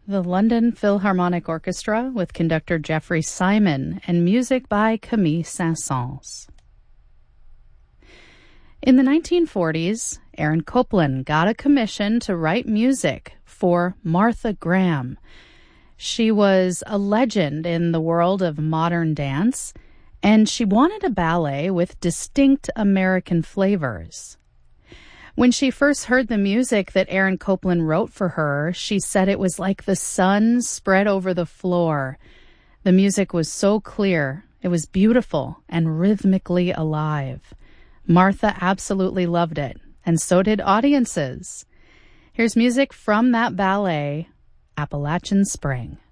the London Philharmonic Orchestra with conductor Jeffrey Simon and music by Camille Saint-Saëns. In the 1940s, Aaron Copland got a commission to write music for Martha Graham. She was a legend in the world of modern dance, and she wanted a ballet with distinct American flavors. When she first heard the music that Aaron Copland wrote for her, she said it was like the sun spread over the floor. The music was so clear, it was beautiful and rhythmically alive. Martha absolutely loved it, and so did audiences. Here's music from that ballet, Appalachian Spring.